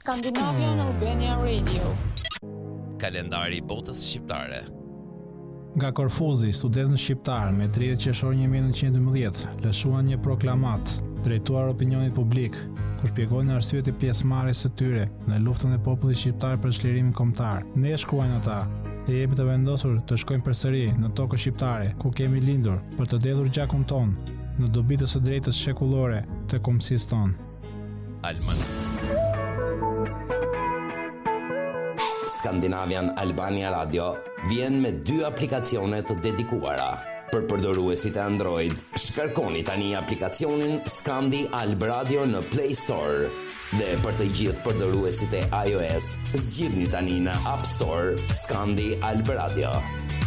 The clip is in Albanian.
Scandinavian Albania Radio. Kalendari i botës shqiptare. Nga Korfuzi, studentët shqiptar me 30 qershor 1912 lëshuan një proklamat drejtuar opinionit publik, ku shpjegonin arsyet e pjesëmarrjes së tyre në luftën e popullit shqiptar për çlirimin kombëtar. Ne, shkruajnë ata, e jemi të vendosur të shkojmë përsëri në tokën shqiptare, ku kemi lindur për të dedhur gjakun ton në dobitë së drejtës shekullore të kombësisë tonë. Alman. Scandinavian Albania Radio vjen me 2 aplikacione të dedikuara. Për përdoruesit e Android, shkarkoni tani aplikacionin Scandi Alb Radio në Play Store. Dhe për të gjithë përdoruesit e iOS, zgjidhni tani në App Store Scandi Alb Radio.